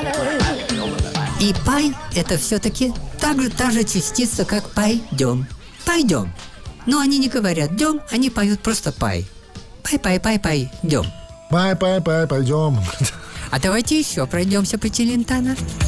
И пай – это все-таки та же частица, как пойдем. Пойдем. Но они не говорят дем, они поют просто пай. Пай, дем. Пай, пойдем. А давайте еще пройдемся по Челентано.